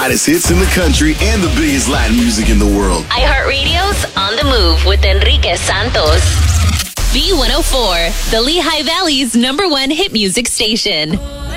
hottest hits in the country and the biggest Latin music in the world. iHeartRadio's On the Move with Enrique Santos. B104, the Lehigh Valley's #1 hit music station.